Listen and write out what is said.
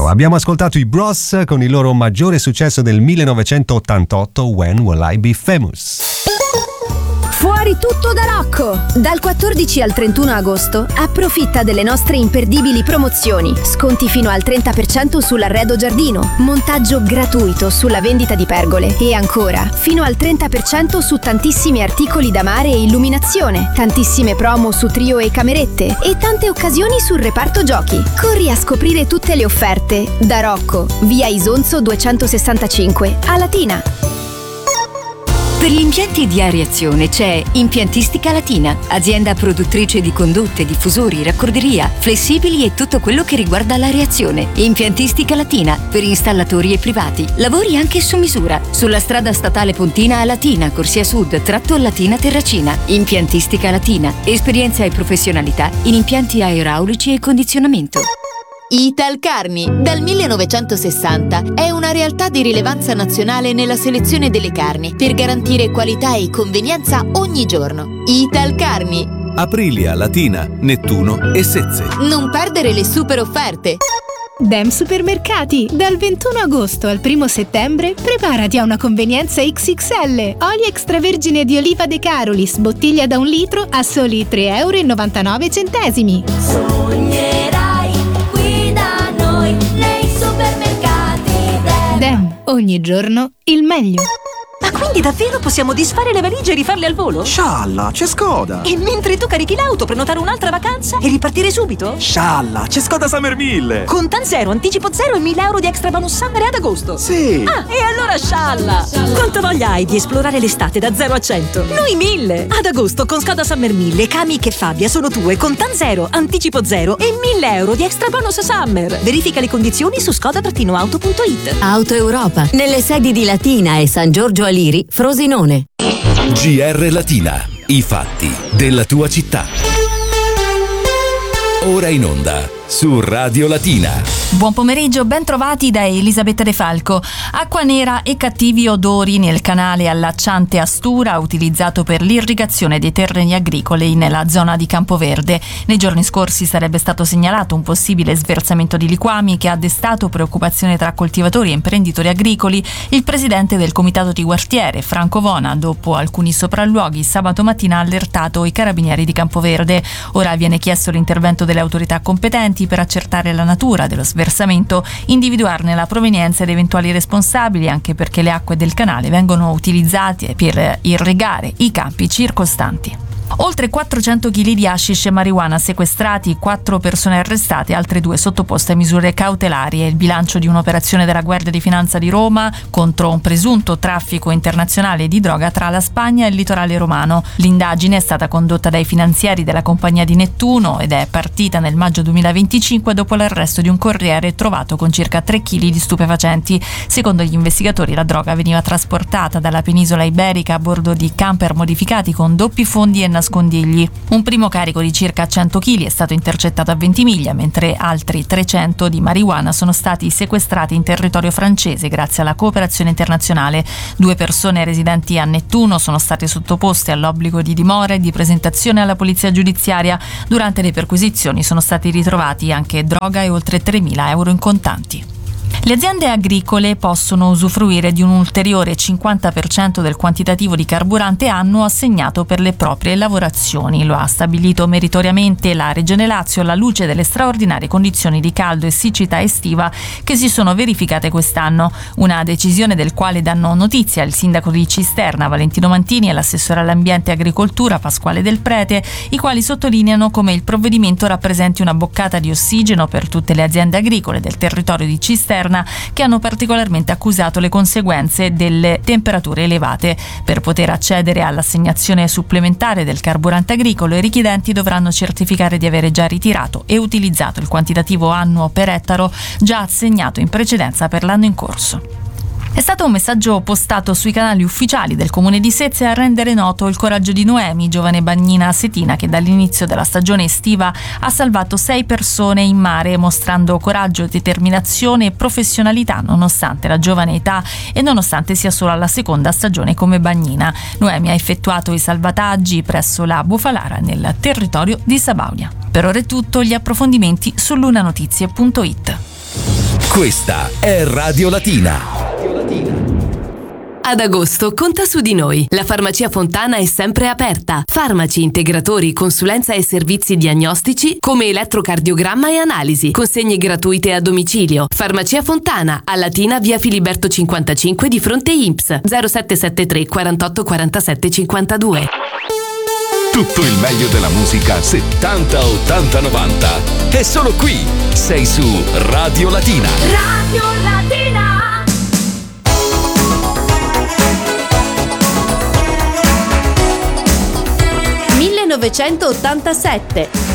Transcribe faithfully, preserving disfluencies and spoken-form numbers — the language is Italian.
Abbiamo ascoltato i Bros con il loro maggiore successo del millenovecentottantotto, When Will I Be Famous. Fuori tutto da Rocco! Dal quattordici al trentuno agosto approfitta delle nostre imperdibili promozioni. Sconti fino al trenta per cento sull'arredo giardino, montaggio gratuito sulla vendita di pergole e ancora fino al trenta per cento su tantissimi articoli da mare e illuminazione, tantissime promo su trio e camerette e tante occasioni sul reparto giochi. Corri a scoprire tutte le offerte da Rocco, via Isonzo duecentosessantacinque, a Latina. Per gli impianti di areazione c'è Impiantistica Latina, azienda produttrice di condotte, diffusori, raccorderia, flessibili e tutto quello che riguarda l'areazione. Impiantistica Latina, per installatori e privati. Lavori anche su misura. Sulla strada statale Pontina a Latina, Corsia Sud, tratto Latina Terracina. Impiantistica Latina, esperienza e professionalità in impianti aeraulici e condizionamento. Italcarni, dal millenovecentosessanta, è una realtà di rilevanza nazionale nella selezione delle carni per garantire qualità e convenienza ogni giorno. Italcarni. Aprilia, Latina, Nettuno e Sezze. Non perdere le super offerte. Dem Supermercati, dal ventuno agosto al primo settembre preparati a una convenienza X X L. Olio extravergine di oliva De Carolis, bottiglia da un litro a soli tre euro e novantanove centesimi. Sognerai qui da noi nei supermercati Dem. Dem, ogni giorno il meglio. Ma quindi davvero possiamo disfare le valigie e rifarle al volo? Scialla, c'è Skoda! E mentre tu carichi l'auto, prenotare un'altra vacanza e ripartire subito? Scialla, c'è Skoda Summer mille! Contan zero, anticipo zero e mille euro di extra bonus summer ad agosto! Sì! Ah, e allora scialla! scialla! Quanto voglia hai di esplorare l'estate da zero a cento? Noi mille! Ad agosto con Skoda Summer mille, Kamiq e Fabia sono tue, Contan zero, anticipo zero e mille euro di extra bonus summer! Verifica le condizioni su skoda auto punto it. Auto Europa, nelle sedi di Latina e San Giorgio Aliri, Frosinone. G R Latina, i fatti della tua città. Ora in onda su Radio Latina. Buon pomeriggio, ben trovati da Elisabetta De Falco. Acqua nera e cattivi odori nel canale allacciante a Stura utilizzato per l'irrigazione dei terreni agricoli nella zona di Campoverde. Nei giorni scorsi sarebbe stato segnalato un possibile sversamento di liquami che ha destato preoccupazione tra coltivatori e imprenditori agricoli. Il presidente del comitato di quartiere, Franco Vona, dopo alcuni sopralluoghi sabato mattina ha allertato i carabinieri di Campoverde. Ora viene chiesto l'intervento delle autorità competenti per accertare la natura dello sversamento, individuarne la provenienza ed eventuali responsabili, anche perché le acque del canale vengono utilizzate per irrigare i campi circostanti. Oltre quattrocento chili di hashish e marijuana sequestrati, quattro persone arrestate, altre due sottoposte a misure cautelari. È il bilancio di un'operazione della Guardia di Finanza di Roma contro un presunto traffico internazionale di droga tra la Spagna e il litorale romano. L'indagine è stata condotta dai finanziari della compagnia di Nettuno ed è partita nel maggio duemilaventicinque dopo l'arresto di un corriere trovato con circa tre chili di stupefacenti. Secondo gli investigatori la droga veniva trasportata dalla penisola iberica a bordo di camper modificati con doppi fondi e nascondigli. Un primo carico di circa cento chili è stato intercettato a Ventimiglia, mentre altri trecento di marijuana sono stati sequestrati in territorio francese grazie alla cooperazione internazionale. Due persone residenti a Nettuno sono state sottoposte all'obbligo di dimora e di presentazione alla polizia giudiziaria. Durante le perquisizioni sono stati ritrovati anche droga e oltre tremila euro in contanti. Le aziende agricole possono usufruire di un ulteriore cinquanta per cento del quantitativo di carburante annuo assegnato per le proprie lavorazioni. Lo ha stabilito meritoriamente la Regione Lazio alla luce delle straordinarie condizioni di caldo e siccità estiva che si sono verificate quest'anno. Una decisione del quale danno notizia il sindaco di Cisterna Valentino Mantini e l'assessore all'ambiente e agricoltura Pasquale Del Prete, i quali sottolineano come il provvedimento rappresenti una boccata di ossigeno per tutte le aziende agricole del territorio di Cisterna che hanno particolarmente accusato le conseguenze delle temperature elevate. Per poter accedere all'assegnazione supplementare del carburante agricolo, i richiedenti dovranno certificare di avere già ritirato e utilizzato il quantitativo annuo per ettaro già assegnato in precedenza per l'anno in corso. È stato un messaggio postato sui canali ufficiali del comune di Sezze a rendere noto il coraggio di Noemi, giovane bagnina setina che dall'inizio della stagione estiva ha salvato sei persone in mare, mostrando coraggio, determinazione e professionalità nonostante la giovane età e nonostante sia solo alla seconda stagione come bagnina. Noemi ha effettuato i salvataggi presso la Bufalara nel territorio di Sabaudia. Per ora è tutto, gli approfondimenti su lunanotizie punto it. Questa è Radio Latina. Ad agosto conta su di noi. La Farmacia Fontana è sempre aperta. Farmaci, integratori, consulenza e servizi diagnostici come elettrocardiogramma e analisi. Consegne gratuite a domicilio. Farmacia Fontana, a Latina, via Filiberto cinquantacinque di fronte I N P S zero sette sette tre quarantotto quarantasette cinquantadue. Tutto il meglio della musica settanta, ottanta, novanta. È solo qui. Sei su Radio Latina. Radio Latina. millenovecentottantasette.